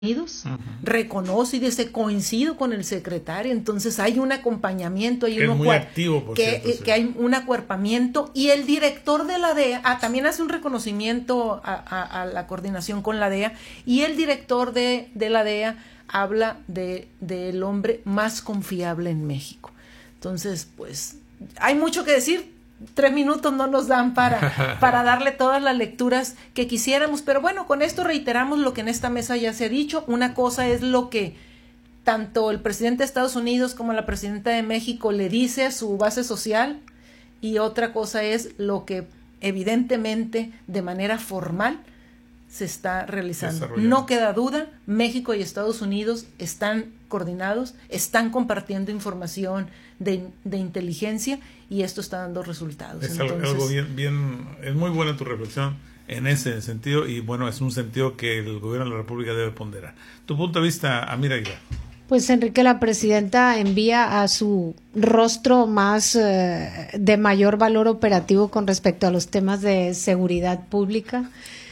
Unidos, reconoce y dice coincido con el secretario, entonces hay un acompañamiento, hay que es muy activo, por cierto, sí. Que hay un acuerpamiento, y el director de la DEA también hace un reconocimiento a la coordinación con la DEA, y el director de la DEA habla del hombre más confiable en México. Entonces, pues, hay mucho que decir. 3 minutos no nos dan para darle todas las lecturas que quisiéramos, pero bueno, con esto reiteramos lo que en esta mesa ya se ha dicho. Una cosa es lo que tanto el presidente de Estados Unidos como la presidenta de México le dice a su base social, y otra cosa es lo que evidentemente de manera formal se está realizando. No queda duda, México y Estados Unidos están coordinados, están compartiendo información de inteligencia, y esto está dando resultados. Es Entonces, algo bien, es muy buena tu reflexión en ese sentido, y bueno, es un sentido que el gobierno de la República debe ponderar. Tu punto de vista, Amira Aguilar. Pues, Enrique, la presidenta envía a su rostro más de mayor valor operativo con respecto a los temas de seguridad pública.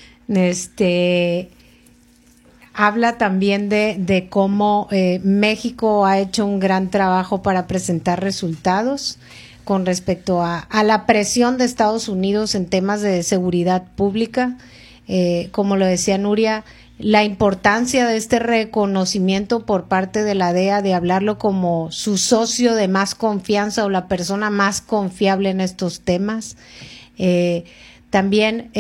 Habla también de cómo México ha hecho un gran trabajo para presentar resultados con respecto a la presión de Estados Unidos en temas de seguridad pública. Como lo decía Nuria, la importancia de este reconocimiento por parte de la DEA de hablarlo como su socio de más confianza o la persona más confiable en estos temas. También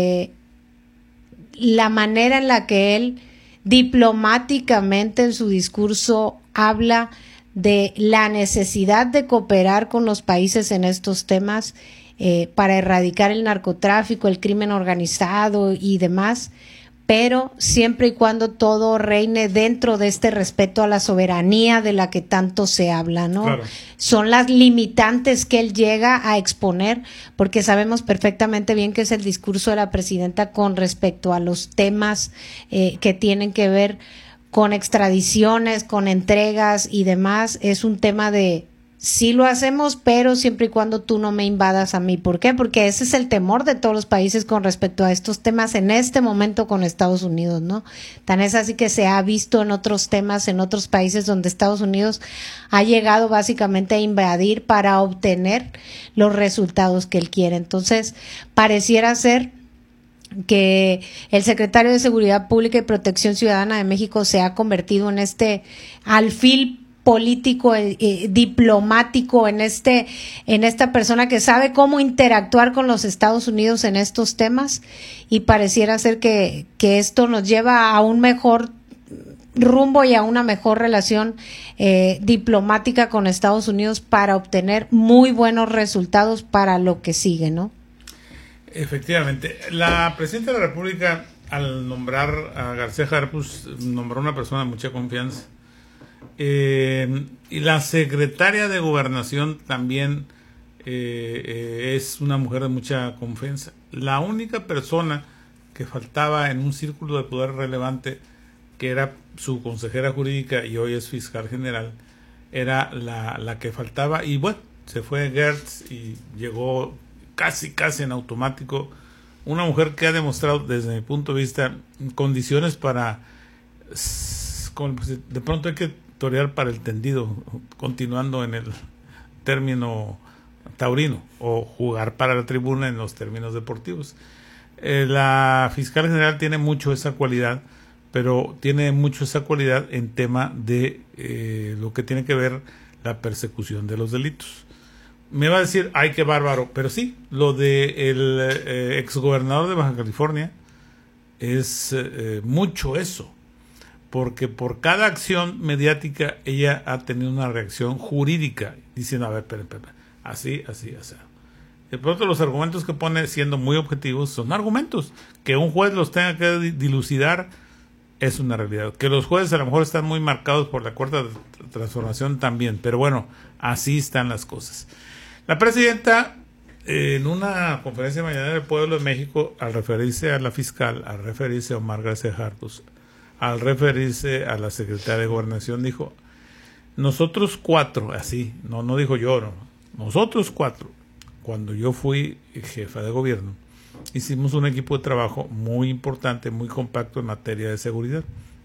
la manera en la que él diplomáticamente en su discurso habla de la necesidad de cooperar con los países en estos temas para erradicar el narcotráfico, el crimen organizado y demás, pero siempre y cuando todo reine dentro de este respeto a la soberanía de la que tanto se habla, ¿no? Claro. Son las limitantes que él llega a exponer, porque sabemos perfectamente bien que es el discurso de la presidenta con respecto a los temas que tienen que ver con extradiciones, con entregas y demás. Es un tema de sí lo hacemos, pero siempre y cuando tú no me invadas a mí. ¿Por qué? Porque ese es el temor de todos los países con respecto a estos temas en este momento con Estados Unidos, ¿no? Tan es así que se ha visto en otros temas, en otros países donde Estados Unidos ha llegado básicamente a invadir para obtener los resultados que él quiere. Entonces, pareciera ser que el secretario de Seguridad Pública y Protección Ciudadana de México se ha convertido en este alfil político, diplomático, en esta persona que sabe cómo interactuar con los Estados Unidos en estos temas, y pareciera ser que esto nos lleva a un mejor rumbo y a una mejor relación diplomática con Estados Unidos para obtener muy buenos resultados para lo que sigue, ¿no? Efectivamente, la presidenta de la República, al nombrar a García Harfuch, nombró a una persona de mucha confianza. Y la secretaria de Gobernación también es una mujer de mucha confianza. La única persona que faltaba en un círculo de poder relevante, que era su consejera jurídica y hoy es fiscal general, era la que faltaba, y bueno, se fue Gertz y llegó casi en automático una mujer que ha demostrado, desde mi punto de vista, condiciones para, de pronto hay que torear para el tendido, continuando en el término taurino, o jugar para la tribuna en los términos deportivos. La fiscal general tiene mucho esa cualidad, pero tiene mucho esa cualidad en tema de lo que tiene que ver la persecución de los delitos. Me va a decir, ay, qué bárbaro, pero sí, lo de el exgobernador de Baja California es mucho eso, porque por cada acción mediática ella ha tenido una reacción jurídica, diciendo, a ver, espera, así. De pronto los argumentos que pone, siendo muy objetivos, son argumentos. Que un juez los tenga que dilucidar es una realidad. Que los jueces a lo mejor están muy marcados por la Cuarta Transformación también, pero bueno, así están las cosas. La presidenta, en una conferencia de mañana del Pueblo de México, al referirse a la fiscal, al referirse a Omar García Harfuch, al referirse a la secretaria de Gobernación, dijo, nosotros 4, así, no dijo yo, no, nosotros 4, cuando yo fui jefa de gobierno, hicimos un equipo de trabajo muy importante, muy compacto en materia de seguridad.